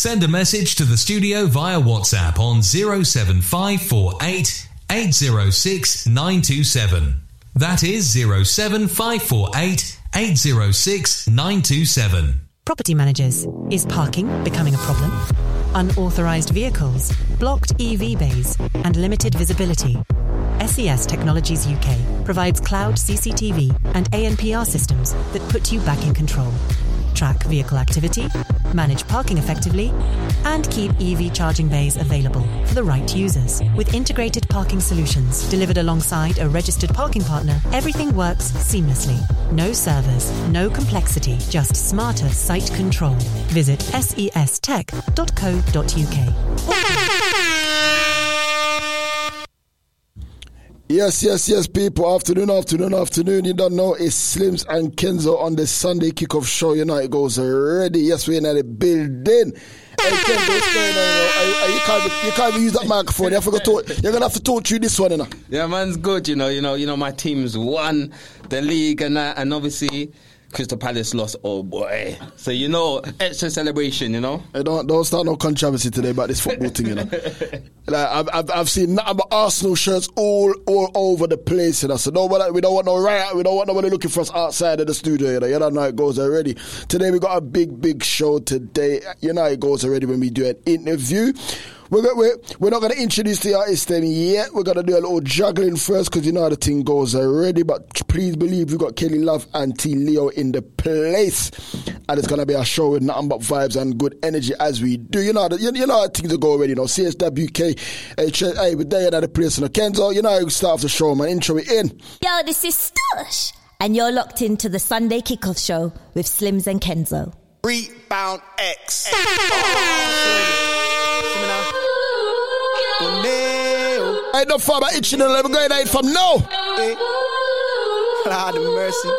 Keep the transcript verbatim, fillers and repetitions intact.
Send a message to the studio via WhatsApp on zero seven five four eight eight zero six nine two seven. That is zero seven five four eight eight zero six nine two seven. Property managers. Is parking becoming a problem? Unauthorised vehicles, blocked E V bays, and limited visibility. S E S Technologies U K provides cloud C C T V and A N P R systems that put you back in control. Track vehicle activity, manage parking effectively, and keep E V charging bays available for the right users. With integrated parking solutions delivered alongside a registered parking partner, everything works seamlessly. No servers, no complexity, just smarter site control. Visit S E S tech dot co dot U K. Yes, yes, yes, people. Afternoon, afternoon, afternoon. You don't know, it's Slims and Kenzo on the Sunday kickoff show. You know, it goes already. Yes, we're in the building. Hey, Kenzo, what's going on? You, know? you, can't, you can't even use that microphone. You have to talk, you're going to have to talk through this one, you know. Yeah, man's good, you know. You know, you know, my team's won the league and that, and obviously Crystal Palace lost, oh boy. So, you know, extra celebration, you know. Hey, don't, don't start no controversy today about this football thing, you know. Like, I've, I've, I've seen nothing but Arsenal shirts all all over the place, you know. So nobody, we don't want no riot. We don't want nobody looking for us outside of the studio, you know. You don't know how it goes already. Today we got a big, big show today. You know how it goes already when we do an interview. We're, we're, we're not going to introduce the artist then yet. We're going to do a little juggling first because you know how the thing goes already. But please believe we've got Kelly Love and T. Leo in the place. And it's going to be a show with nothing but vibes and good energy as we do. You know how, you, you know how things go already, you know. C S W K, hey, we're there at the place. You know. Kenzo, you know how you start off the show, man. Intro it in. Yo, this is Stush. And you're locked into the Sunday Kickoff Show with Slims and Kenzo. Rebound X. I don't far about itching and let me go in from now. Hey. Lord of mercy.